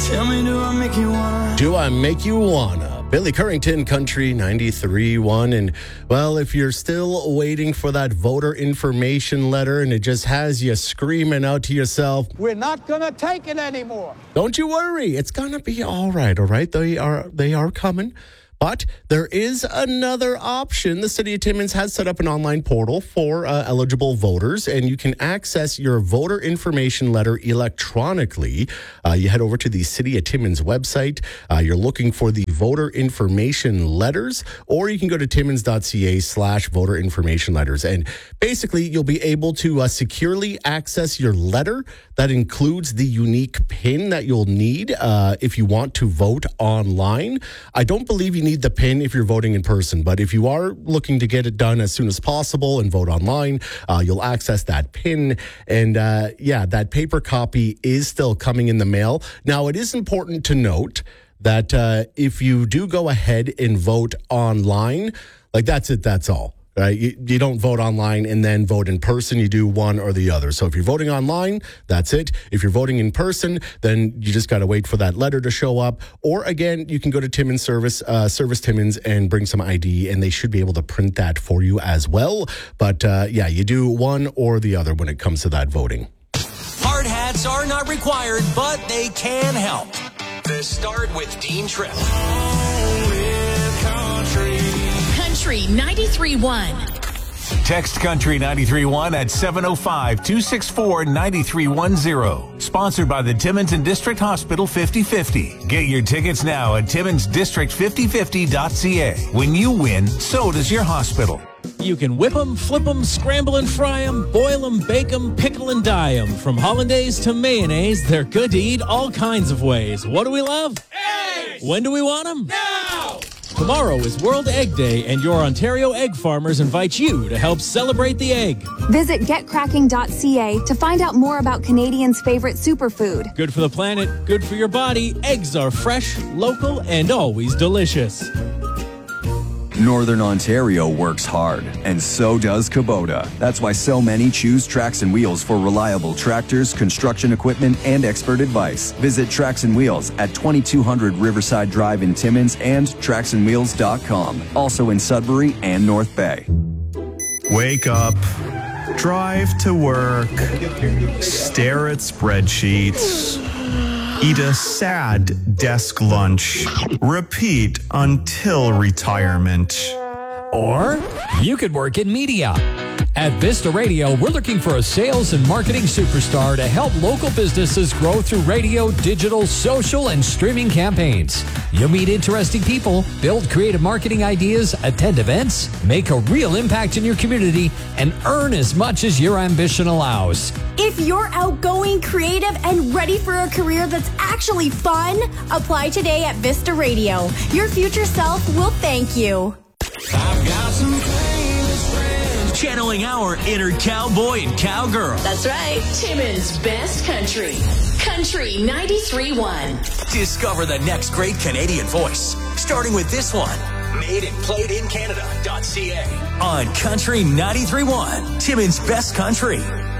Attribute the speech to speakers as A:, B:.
A: Tell me, do I make you wanna?
B: Do I Make You Wanna? Billy Currington, Country 93.1. And, well, if you're still waiting for that voter information letter and it just has you screaming out to yourself,
C: we're not going to take it anymore.
B: Don't you worry. It's going to be all right, all right? They are coming. But there is another option. The City of Timmins has set up an online portal for eligible voters, and you can access your voter information letter electronically. You head over to the City of Timmins website. You're looking for the voter information letters, or you can go to timmins.ca/voter information letters. And basically, you'll be able to securely access your letter. That includes the unique PIN that you'll need if you want to vote online. I don't believe you need the PIN if you're voting in person, but if you are looking to get it done as soon as possible and vote online, you'll access that PIN. And that paper copy is still coming in the mail. Now, it is important to note that if you do go ahead and vote online, like that's it, that's all. Right? You don't vote online and then vote in person. You do one or the other. So if you're voting online, that's it. If you're voting in person, then you just got to wait for that letter to show up. Or again, you can go to Timmins Service Timmins and bring some ID, and they should be able to print that for you as well. But you do one or the other when it comes to that voting.
D: Hard hats are not required, but they can help. The Start with Dean Tripp.
E: Country 93.1.
F: Text Country 93.1 at 705-264-9310. Sponsored by the Timmins and District Hospital 50/50. Get your tickets now at timminsdistrict5050.ca. When you win, so does your hospital.
G: You can whip them, flip them, scramble and fry them, boil them, bake them, pickle and dye them. From hollandaise to mayonnaise, they're good to eat all kinds of ways. What do we love? Eggs! When do we want them? Now! Tomorrow is World Egg Day, and your Ontario egg farmers invite you to help celebrate the egg.
H: Visit getcracking.ca to find out more about Canadians' favorite superfood.
G: Good for the planet, good for your body. Eggs are fresh, local, and always delicious.
I: Northern Ontario works hard, and so does Kubota. That's why so many choose Tracks and Wheels for reliable tractors, construction equipment, and expert advice. Visit Tracks and Wheels at 2200 Riverside Drive in Timmins and tracksandwheels.com. Also in Sudbury and North Bay.
J: Wake up, drive to work, stare at spreadsheets, eat a sad desk lunch, repeat until retirement.
K: Or you could work in media. At Vista Radio, we're looking for a sales and marketing superstar to help local businesses grow through radio, digital, social, and streaming campaigns. You'll meet interesting people, build creative marketing ideas, attend events, make a real impact in your community, and earn as much as your ambition allows.
L: If you're outgoing, creative, and ready for a career that's actually fun, apply today at Vista Radio. Your future self will thank you.
D: I've got some famous friends channeling our inner cowboy and cowgirl.
E: That's right. Timmins' best country. Country 93.1.
D: Discover the next great Canadian voice, starting with this one. Made and played in Canada.ca. On Country 93.1. Timmins' best country.